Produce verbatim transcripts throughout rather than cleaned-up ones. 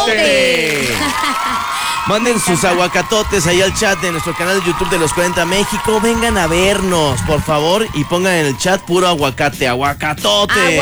aguacatote. Manden sus aguacatotes ahí al chat de nuestro canal de YouTube de Los cuarenta México. Vengan a vernos, por favor, y pongan en el chat puro aguacate, aguacatote.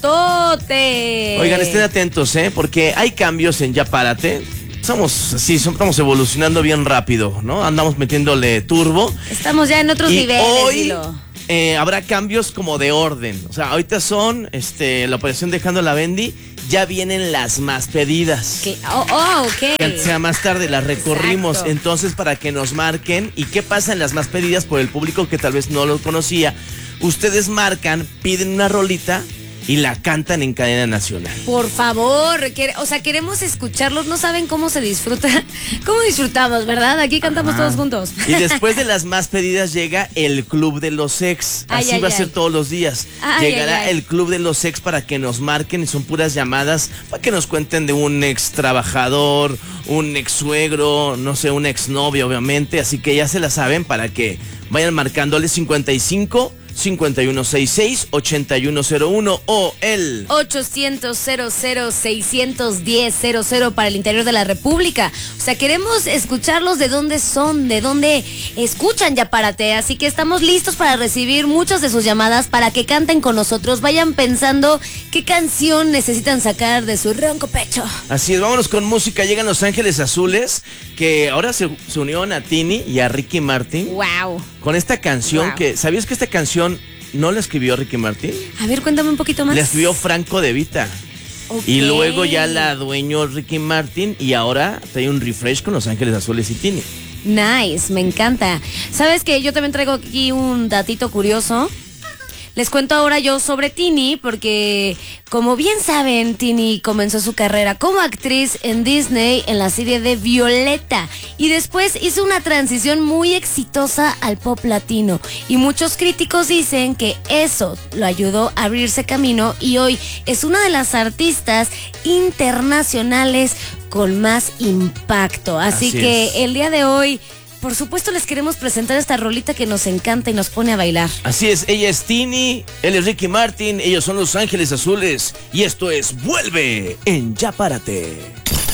Aguacatote. Oigan, estén atentos, ¿eh? Porque hay cambios en Ya Párate. Estamos, sí, estamos evolucionando bien rápido, ¿no? Andamos metiéndole turbo. Estamos ya en otros y niveles, hoy, dilo. Eh, habrá cambios como de orden. O sea, ahorita son este, la operación Dejando la Bendy. Ya vienen las más pedidas. ¿Qué? Oh, oh, ok. Que sea más tarde, las recorrimos. Exacto. Entonces, para que nos marquen. ¿Y qué pasa en las más pedidas por el público que tal vez no lo conocía? Ustedes marcan, piden una rolita y la cantan en cadena nacional. Por favor, o sea, queremos escucharlos, no saben cómo se disfruta, cómo disfrutamos, ¿verdad? Aquí cantamos Ajá. todos juntos. Y después de las más pedidas llega el Club de los Ex. Así ay, va ay, a ser ay. todos los días. Ay, Llegará ay, ay. el Club de los Ex para que nos marquen y son puras llamadas para que nos cuenten de un ex trabajador, un ex suegro, no sé, un ex novio, obviamente. Así que ya se la saben para que vayan marcándole cincuenta y cinco cincuenta y uno sesenta y seis ochenta y uno cero uno o el ochocientos cero cero seiscientos diez cero cero para el interior de la República. O sea, queremos escucharlos de dónde son, de dónde escuchan Ya Párate. Así que estamos listos para recibir muchas de sus llamadas para que canten con nosotros. Vayan pensando qué canción necesitan sacar de su ronco pecho. Así es, vámonos con música. Llegan Los Ángeles Azules, que ahora se, se unieron a Tini y a Ricky Martin. Wow. Con esta canción wow. que, ¿sabías que esta canción no la escribió Ricky Martin? A ver, cuéntame un poquito más. La escribió Franco De Vita. Okay. Y luego ya la adueñó Ricky Martin y ahora trae un refresh con Los Ángeles Azules y Tini. Nice, me encanta. ¿Sabes qué? Yo también traigo aquí un datito curioso. Les cuento ahora yo sobre Tini, porque como bien saben, Tini comenzó su carrera como actriz en Disney en la serie de Violeta y después hizo una transición muy exitosa al pop latino y muchos críticos dicen que eso lo ayudó a abrirse camino y hoy es una de las artistas internacionales con más impacto. Así, Así que es. El día de hoy, por supuesto, les queremos presentar esta rolita que nos encanta y nos pone a bailar. Así es, ella es Tini, él es Ricky Martin, ellos son Los Ángeles Azules y esto es Vuelve en Ya Párate.